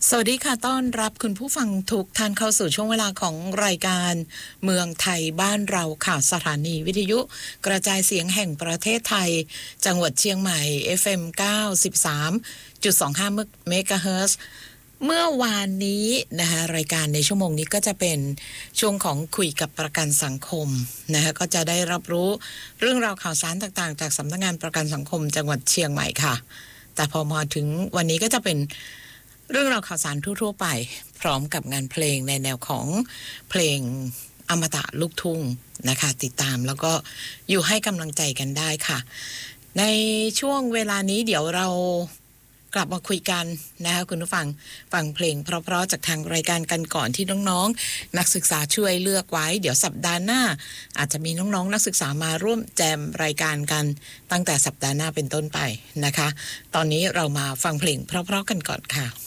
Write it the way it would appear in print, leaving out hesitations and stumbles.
สวัสดีค่ะต้อนรับคุณผู้ฟังทุกท่านเข้าสู่ช่วงเวลาของรายการเมืองไทยบ้านเราค่ะสถานีวิทยุกระจายเสียงแห่งประเทศไทยจังหวัดเชียงใหม่ FM 93.25 เมกะเฮิรตซ์เมื่อวานนี้นะคะรายการในชั่วโมงนี้ก็จะเป็นช่วงของคุยกับประกันสังคมนะคะก็จะได้รับรู้เรื่องราวข่าวสารต่างๆจากสำนักงานประกันสังคมจังหวัดเชียงใหม่ค่ะแต่พอมาถึงวันนี้ก็จะเป็นเรื่องราวข่าวสารทั่วๆไปพร้อมกับงานเพลงในแนวของเพลงอมตะลูกทุ่งนะคะติดตามแล้วก็อยู่ให้กำลังใจกันได้ค่ะในช่วงเวลานี้เดี๋ยวเรากลับมาคุยกันนะคะคุณผู้ฟังฟังเพลงเพราะๆจากทางรายการกันก่อนที่น้องๆนักศึกษาช่วยเลือกไว้เดี๋ยวสัปดาห์หน้าอาจจะมีน้องๆนักศึกษามาร่วมแจมรายการกันตั้งแต่สัปดาห์หน้าเป็นต้นไปนะคะตอนนี้เรามาฟังเพลงเพราะๆกันก่อนค่ะ